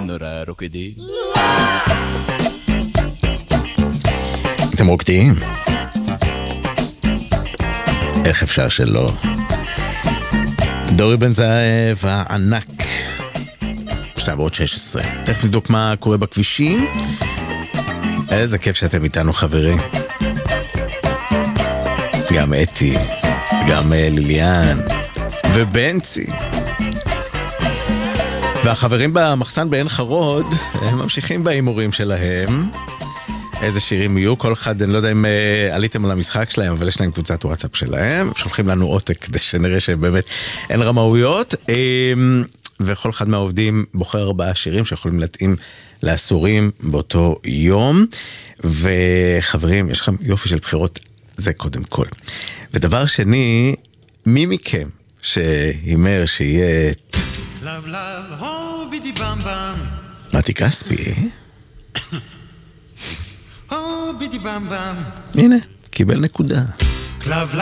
נורא רוקדים. אתם רוקדים? איך אפשר שלא? דורי בן זאב הענק 2:16. תכף נבדוק מה קורה בכבישים. איזה כיף שאתם איתנו חברים. גם אתי, גם ליליאן ובנצי והחברים במחסן בעין חרוד הם ממשיכים באימורים שלהם. איזה שירים יהיו, כל אחד, אני לא יודע אם עליתם על המשחק שלהם, אבל יש להם קבוצת וואטסאפ שלהם, שולחים לנו עותק כדי שנראה שבאמת אין רמאויות, וכל אחד מהעובדים בוחר 4 שירים שיכולים להתאים לעשורים באותו יום, וחברים, יש לכם יופי של בחירות, זה קודם כל. ודבר שני, מי מכם שהימר שיהיה את מתי כספי, הנה, קיבל נקודה.